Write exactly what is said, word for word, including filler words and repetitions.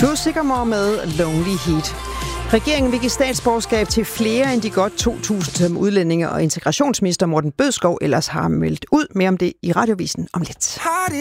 Blue Sycamore med Lonely Heat. Regeringen vil give statsborgerskab til flere end de godt to tusind, som udlændinge- og integrationsminister Morten Bødskov ellers har meldt ud. Mere om det i Radiovisen om lidt.